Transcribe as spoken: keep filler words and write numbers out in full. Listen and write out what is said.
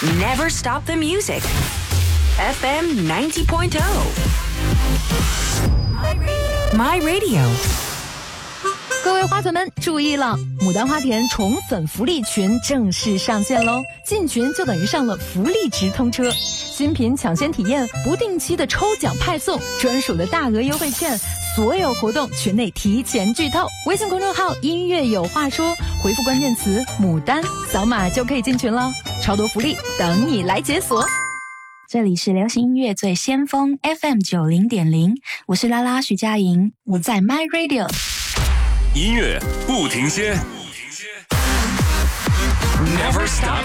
Never stop the music. F M ninety point oh. My Radio. 各位花粉们注意了，牡丹花田宠粉福利群正式上线喽！进群就等于上了福利直通车，新品抢先体验，不定期的抽奖派送，专属的大额优惠券，所有活动群内提前剧透。微信公众号音乐有话说，回复关键词牡丹，扫码就可以进群了，超多福利等你来解锁。 这里是流行音乐最先锋 F M 九零点零，我是拉拉徐佳莹，我在 My Radio。 音乐不停歇 ，Never stop